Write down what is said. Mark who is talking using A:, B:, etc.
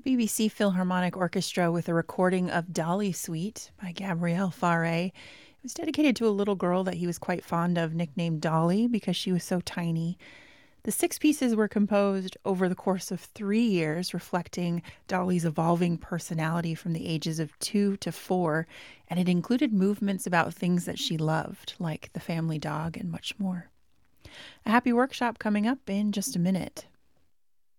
A: The BBC Philharmonic Orchestra with a recording of Dolly Suite by Gabriel Fauré. It was dedicated to a little girl that he was quite fond of, nicknamed Dolly because she was so tiny. The 6 pieces were composed over the course of 3 years, reflecting Dolly's evolving personality from the ages of 2 to 4, and it included movements about things that she loved, like the family dog and much more. A happy workshop coming up in just a minute.